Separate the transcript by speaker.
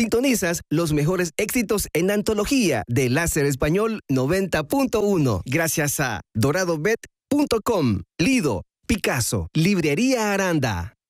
Speaker 1: Sintonizas los mejores éxitos en antología de Láser Español 90.1 gracias a doradobet.com, Lido, Picasso, Librería Aranda.